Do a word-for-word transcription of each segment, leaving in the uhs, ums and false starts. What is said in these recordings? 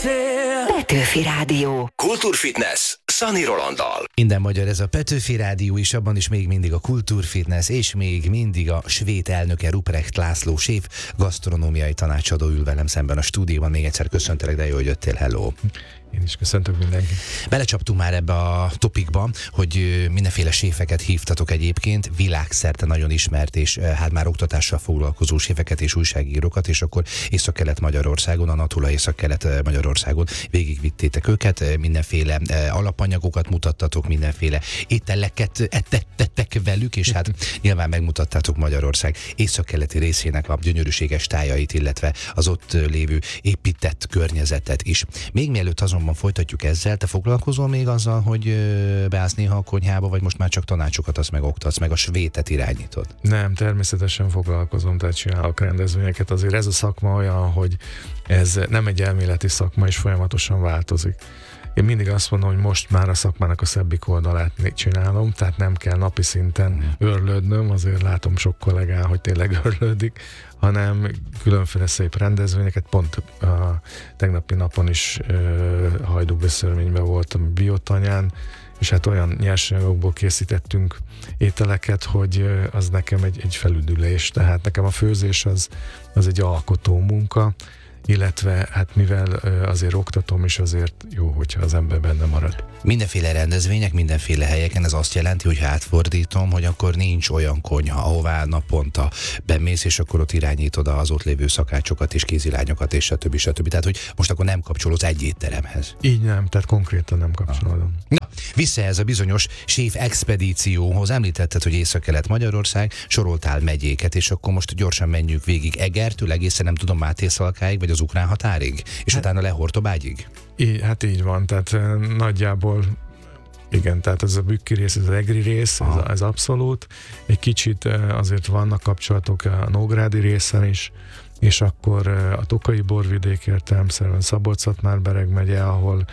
szél. Petőfi Rádió. Kultúrfitness Szani Rolanddal. Minden magyar, ez a Petőfi Rádió, és abban is még mindig a Kultúrfitness, és még mindig a Svéd elnöke Ruprecht László séf, gasztronómiai tanácsadó ül velem szemben a stúdióban. Még egyszer köszöntelek, de jó, hogy jöttél, hello! Én is köszöntök mindenkit. Belecsaptunk már ebbe a topikba, hogy mindenféle séfeket hívtatok egyébként, világszerte nagyon ismert, és hát már oktatással foglalkozó séfeket és újságírókat, és akkor Észak-Kelet-Magyarországon, a Natula Észak-Kelet-Magyarországon végigvittétek őket, mindenféle alapanyagokat mutattatok, mindenféle ételeket ettettek velük, és hát nyilván megmutattátok Magyarország északkeleti részének a gyönyörűséges tájait, illetve az ott lévő épített környezetet is. Még mielőtt azonban folytatjuk ezzel, te foglalkozol még azzal, hogy beállsz néha a konyhába, vagy most már csak tanácsokat azt meg oktatsz, meg a svétet irányítod? Nem, természetesen foglalkozom, tehát csinálok rendezvényeket. Azért ez a szakma olyan, hogy ez nem egy elméleti szakma, és folyamatosan változik. Én mindig azt mondom, hogy most már a szakmának a szebbik oldalát csinálom, tehát nem kell napi szinten örlődnöm, azért látom sok kollégán, hogy tényleg örlődik, hanem különféle szép rendezvényeket. Pont a tegnapi napon is uh, Hajdúbeszörményben voltam Biotanyán, és hát olyan nyersanyagokból készítettünk ételeket, hogy az nekem egy, egy felüdülés, tehát nekem a főzés az, az egy alkotó munka, illetve hát mivel azért oktatom, és azért jó, hogyha az ember benne marad. Mindenféle rendezvények, mindenféle helyeken, ez azt jelenti, hogy ha átfordítom, hogy akkor nincs olyan konyha, ahová naponta bemész, és akkor ott irányítod az ott lévő szakácsokat és kézilányokat, és stb. stb. Tehát, hogy most akkor nem kapcsolódsz egy étteremhez. Így nem, tehát konkrétan nem kapcsolódom. Na, vissza ez a bizonyos séf expedícióhoz. Említetted, hogy Észak-Kelet-Magyarország, soroltál megyéket, és akkor most gyorsan menjünk végig Egertől, egészen nem tudom, Mátészalkáig, vagy az ukrán határig, és hát, utána Lehortobágyig? Így, hát így van, tehát nagyjából igen, tehát ez a bükki rész, ez az egri rész, ez, ez abszolút. Egy kicsit azért vannak kapcsolatok a nógrádi részen is, és akkor a Tokaji borvidék értelemszerűen Szabolcs-Szatmár-Bereg megye, ahol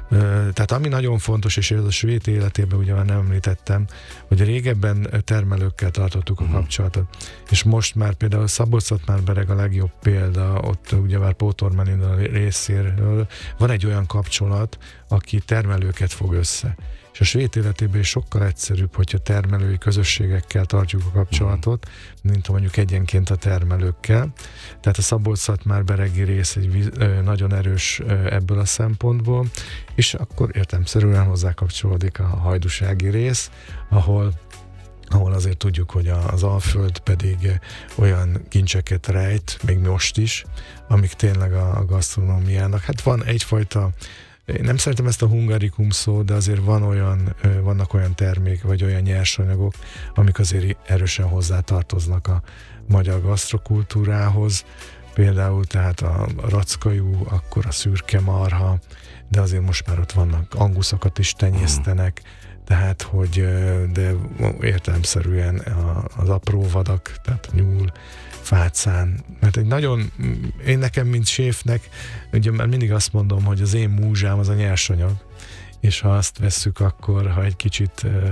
tehát ami nagyon fontos, és ez a svéd életében ugye már nem említettem, hogy régebben termelőkkel tartottuk a kapcsolatot, és most már például Szabolcs-Szatmár-Bereg a legjobb példa, ott ugye már Pótormelin részéről van egy olyan kapcsolat, aki termelőket fog össze. És a svéd életében is sokkal egyszerűbb, hogyha termelői közösségekkel tartjuk a kapcsolatot, mint mondjuk egyenként a termelőkkel. Tehát a Szabolcs-Szatmár-beregi rész egy víz, nagyon erős ebből a szempontból, és akkor értelemszerűen hozzá kapcsolódik a hajdúsági rész, ahol ahol azért tudjuk, hogy az Alföld pedig olyan kincseket rejt, még most is, amik tényleg a gasztronómiának. Hát van egyfajta, én nem szeretem ezt a hungarikum szót, de azért van olyan, vannak olyan termék, vagy olyan nyersanyagok, amik azért erősen hozzátartoznak a magyar gasztrokultúrához. Például tehát a rackajú, akkor a szürke marha, de azért most már ott vannak anguszokat is tenyésztenek, tehát, hogy de értelemszerűen az apró vadak, tehát nyúl, fácán, mert egy nagyon, én nekem, mint séfnek, ugye már mindig azt mondom, hogy az én múzsám az a nyersanyag, és ha azt vesszük, akkor ha egy kicsit uh,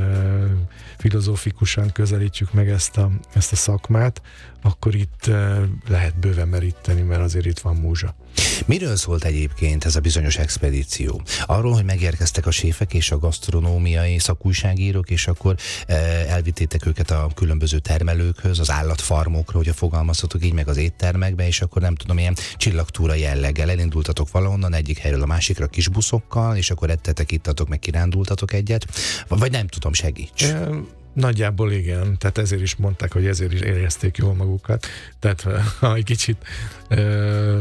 filozófikusan közelítjük meg ezt a, ezt a szakmát, akkor itt uh, lehet bőven meríteni, mert azért itt van múzsa. Miről szólt egyébként ez a bizonyos expedíció? Arról, hogy megérkeztek a séfek és a gasztronómiai szakújságírók, és akkor eh, elvittétek őket a különböző termelőkhöz, az állatfarmokra, hogyha fogalmazhatok így, meg az éttermekbe, és akkor nem tudom, ilyen csillagtúra jelleggel elindultatok valahonnan egyik helyről a másikra kis buszokkal, és akkor ettetek, ittatok, meg kirándultatok egyet, vagy nem tudom, segíts. E- Nagyjából igen, tehát ezért is mondták, hogy ezért is érezték jól magukat. Tehát ha egy kicsit ö,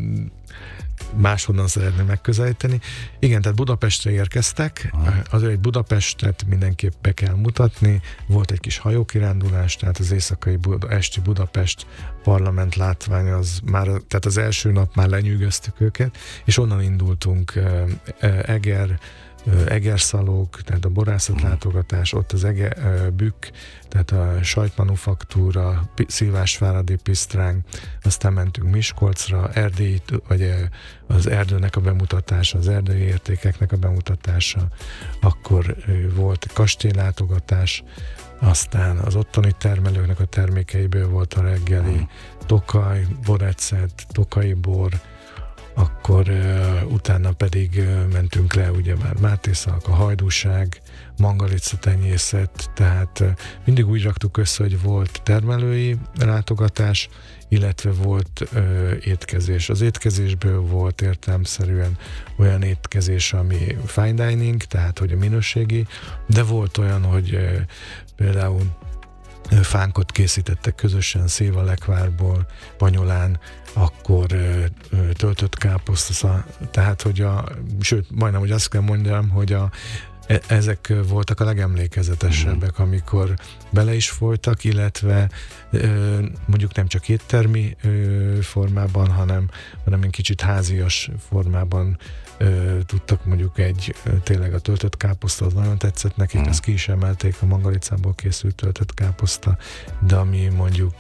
máshonnan szeretném megközelíteni. Igen, tehát Budapestre érkeztek, azért egy Budapestet mindenképp be kell mutatni. Volt egy kis hajókirándulás, tehát az éjszakai Buda, esti Budapest parlament látvány, az már, tehát az első nap már lenyűgöztük őket, és onnan indultunk Eger, Egerszalók, tehát a borászatlátogatás, ott az Eger, Bükk, tehát a sajtmanufaktúra, Szilvásváradi Pisztráng, aztán mentünk Miskolcra, Erdély, vagy az erdőnek a bemutatása, az erdei értékeknek a bemutatása, akkor volt kastélylátogatás, aztán az ottani termelőknek a termékeiből volt a reggeli Tokaj, Borecet, Tokaji bor, akkor uh, utána pedig uh, mentünk le, ugye már Mátészalka, Hajdúság, Mangalica tenyészet, tehát uh, mindig úgy raktuk össze, hogy volt termelői látogatás, illetve volt ö, étkezés. Az étkezésből volt értelemszerűen olyan étkezés, ami fine dining, tehát hogy a minőségi, de volt olyan, hogy ö, például ö, fánkot készítettek közösen szilvalekvárból, Banyolán, akkor ö, ö, töltött káposzta, tehát hogy a, sőt, majdnem, hogy azt kell mondjam, hogy a ezek voltak a legemlékezetesebbek, amikor bele is folytak, illetve mondjuk nem csak éttermi formában, hanem, hanem egy kicsit házias formában tudtak mondjuk egy, tényleg a töltött káposzta az nagyon tetszett nekik, mm. ezt ki is emelték, a Mangalicából készült töltött káposzta, de ami mondjuk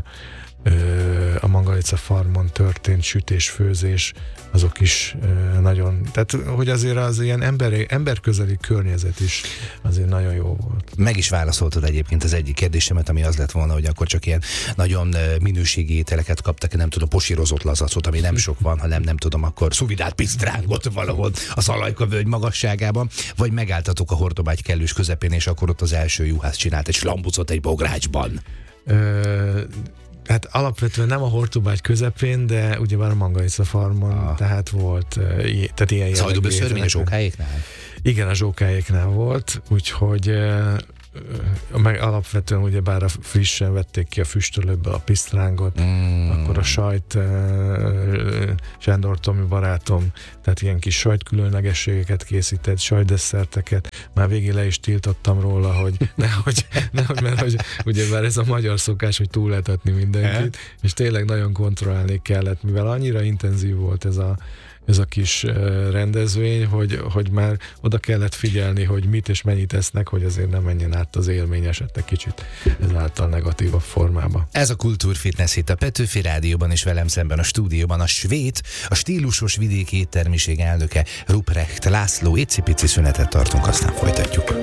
a Mangalica farmon történt sütés-főzés, azok is nagyon, tehát hogy azért az ilyen ember, emberközeli környezet is azért nagyon jó volt. Meg is válaszoltad egyébként az egyik kérdésemet, ami az lett volna, hogy akkor csak ilyen nagyon minőségi ételeket kaptak, nem tudom, posírozott lazacot, ami nem sok van, hanem nem tudom, akkor szuvidált pisztrángot valahol a Szalajka völgy magasságában, vagy megálltatok a Hortobágy kellős közepén, és akkor ott az első juhász csinált egy slambucot egy bográcsban. Ö... Hát alapvetően nem a Hortobágy közepén, de ugyebár a Mangalica farmon, ah. tehát volt, tehát ilyen jellegű. Szajdoböszörmény a Zsókáéknál? Igen, a Zsókáéknál volt, úgyhogy meg alapvetően ugyebár a frissen vették ki a füstölőből a pisztrángot, mm. akkor a sajt, Sándor Tomi barátom, tehát ilyen kis sajtkülönlegességeket készített, sajtdesszerteket, már végig le is tiltottam róla, hogy nehogy, nehogy mert hogy ugyebár ez a magyar szokás, hogy túletetni mindenkit, és tényleg nagyon kontrollálni kellett, mivel annyira intenzív volt ez a ez a kis rendezvény, hogy, hogy már oda kellett figyelni, hogy mit és mennyit esznek, hogy azért nem menjen át az élmény esetleg kicsit ezáltal negatívabb formába. Ez a Kultúrfitness itt a Petőfi Rádióban, és velem szemben a stúdióban a svéd, a stílusos vidéki éttermiség elnöke Ruprecht László. Icipici szünetet tartunk, aztán folytatjuk.